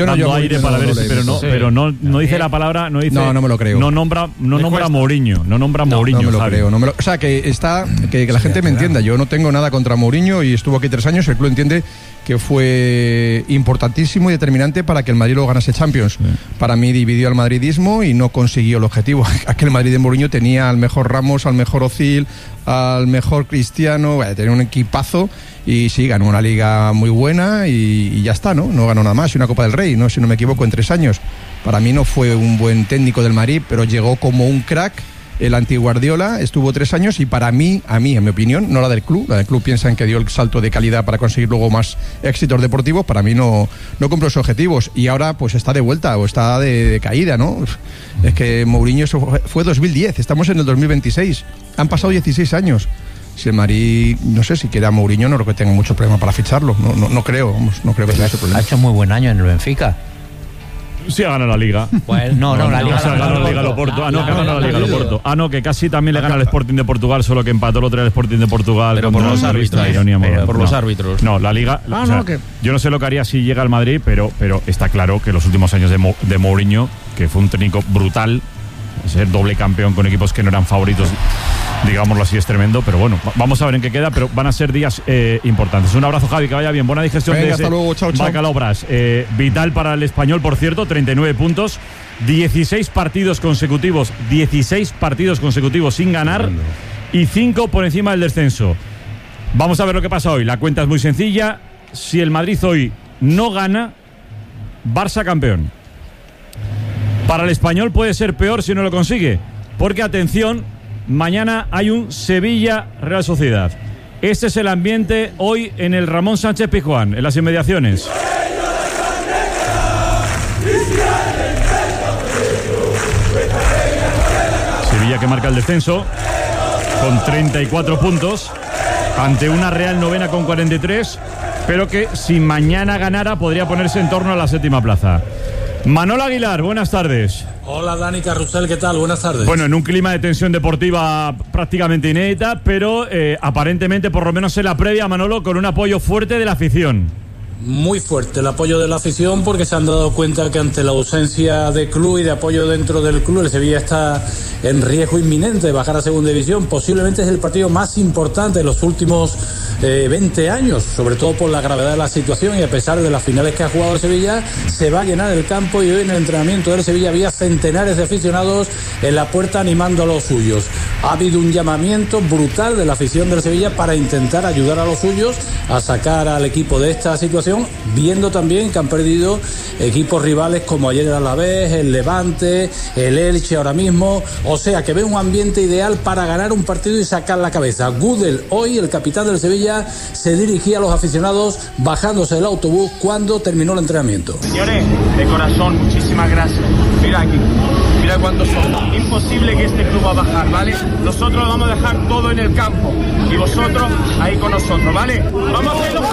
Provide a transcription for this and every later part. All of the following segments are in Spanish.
dando aire para ver, pero no dice la palabra, no dice. No me lo creo. No nombra a Mourinho, no nombra a Mourinho. No me lo creo. O sea, que la gente me entienda. Yo no tengo nada contra Mourinho y estuvo aquí 3 años. El club entiende que fue importantísimo y determinante para que el Madrid lo ganase Champions. Sí. Para mí dividió al madridismo y no consiguió el objetivo. Aquel Madrid de Mourinho tenía al mejor Ramos, al mejor Ozil, al mejor Cristiano, tenía un equipazo y sí, ganó una liga muy buena y ya está, ¿no? No ganó nada más y una Copa del Rey, ¿no? Si no me equivoco, en 3 años. Para mí no fue un buen técnico del Madrid, pero llegó como un crack. El anti-Guardiola estuvo 3 años y para mí, en mi opinión, no la del club piensan que dio el salto de calidad para conseguir luego más éxitos deportivos, para mí no cumplió sus objetivos y ahora pues está de vuelta o está de caída, ¿no? Es que Mourinho fue 2010, estamos en el 2026, han pasado 16 años. Si el Madrid, no sé, si quiere a Mourinho, no creo que tenga mucho problema para ficharlo, no creo que tenga ese problema. Ha hecho muy buen año en el Benfica. Sí, ha ganado la Liga. Pues no, la Liga. Ha ganado la Liga Loporto. Que ha ganado la Liga Loporto. Que casi también le gana al Sporting de Portugal, solo que empató el otro al Sporting de Portugal. Pero por los árbitros. Los árbitros. No, la Liga. Yo no sé lo que haría si llega al Madrid, pero está claro que los últimos años de Mourinho, que fue un técnico brutal, ser doble campeón con equipos que no eran favoritos, digámoslo así, es tremendo, pero bueno, vamos a ver en qué queda, pero van a ser días importantes. Un abrazo, Javi, que vaya bien, buena digestión. Venga, hasta luego, chao. Bacalao Brás, vital para el Español, por cierto, 39 puntos, 16 partidos consecutivos sin ganar y 5 por encima del descenso. Vamos a ver lo que pasa hoy, la cuenta es muy sencilla, si el Madrid hoy no gana, Barça campeón. Para el Español puede ser peor si no lo consigue, porque atención, mañana hay un Sevilla-Real Sociedad. Este es el ambiente hoy en el Ramón Sánchez Pizjuán, en las inmediaciones. Sevilla que marca el descenso con 34 puntos ante una Real novena con 43, pero que si mañana ganara podría ponerse en torno a la 7ª plaza. Manolo Aguilar, buenas tardes. Hola Dani Carrusel, ¿qué tal? Buenas tardes. Bueno, en un clima de tensión deportiva prácticamente inédita, pero aparentemente, por lo menos en la previa, Manolo, con un apoyo fuerte de la afición. Muy fuerte el apoyo de la afición, porque se han dado cuenta que ante la ausencia de club y de apoyo dentro del club, el Sevilla está en riesgo inminente de bajar a segunda división. Posiblemente es el partido más importante de los últimos 20 años, sobre todo por la gravedad de la situación, y a pesar de las finales que ha jugado el Sevilla, se va a llenar el campo, y hoy en el entrenamiento del Sevilla había centenares de aficionados en la puerta animando a los suyos. Ha habido un llamamiento brutal de la afición del Sevilla para intentar ayudar a los suyos a sacar al equipo de esta situación, viendo también que han perdido equipos rivales como ayer el Alavés, el Levante, el Elche ahora mismo, o sea que ve un ambiente ideal para ganar un partido y sacar la cabeza. Gudel, hoy el capitán del Sevilla, se dirigía a los aficionados bajándose del autobús cuando terminó el entrenamiento. Señores, de corazón, muchísimas gracias. Mira aquí, mira cuántos son. Imposible que este club va a bajar, ¿vale? Nosotros vamos a dejar todo en el campo y vosotros ahí con nosotros, ¿vale? Vamos a hacerlo.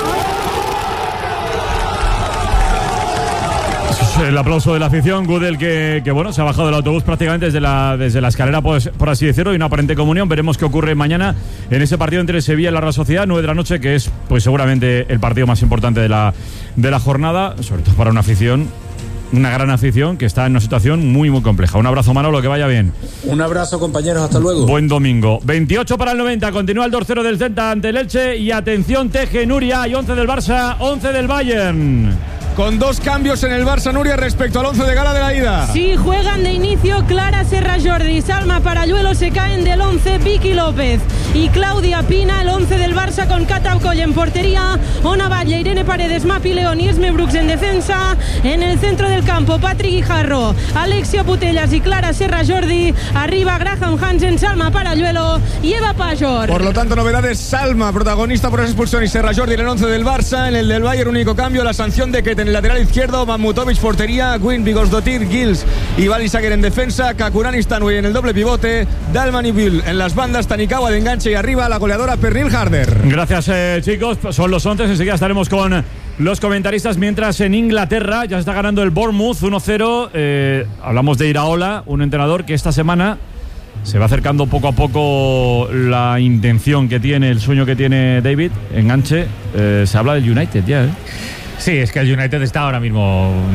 El aplauso de la afición. Gudel que bueno, se ha bajado del autobús prácticamente desde la escalera, pues, por así decirlo, y una aparente comunión. Veremos qué ocurre mañana en ese partido entre Sevilla y la Real Sociedad, 9 de la noche, que es pues seguramente el partido más importante de la jornada, sobre todo para una afición, una gran afición que está en una situación muy muy compleja. Un abrazo, Manolo, que vaya bien. Un abrazo, compañeros, hasta luego. Buen domingo. 28 para el 90, continúa el 2-0 del Celta ante el Elche, y atención, Teje, Nuria, hay 11 del Barça, 11 del Bayern. Con 2 cambios en el Barça, Nuria, respecto al 11 de gala de la ida. Sí, juegan de inicio Clara Serra Jordi, Salma Paralluelo, se caen del 11 Vicky López y Claudia Pina. El 11 del Barça con Cata Ocoll en portería, Ona Batlle, Irene Paredes, Mapi León y Esme Brooks en defensa. En el centro del campo, Patrick Guijarro, Alexia Putellas y Clara Serra Jordi. Arriba, Graham Hansen, Salma Paralluelo y Eva Pajor. Por lo tanto, novedades: Salma, protagonista por esa expulsión, y Serra Jordi en el 11 del Barça. En el del Bayern, único cambio, la sanción de Keten en el lateral izquierdo, Mamutovic portería, Gwyn, Bigosdottir, Gils y Balisaguer en defensa, Kakurani, Stanway en el doble pivote, Dalman y Bill en las bandas, Tanikawa de enganche, y arriba la goleadora Pernil Harder. Gracias, chicos, son los 11, enseguida estaremos con los comentaristas, mientras en Inglaterra ya se está ganando el Bournemouth 1-0. Hablamos de Iraola, un entrenador que esta semana se va acercando poco a poco la intención que tiene, el sueño que tiene David, enganche. Se habla del United ya, Sí, es que el United está ahora mismo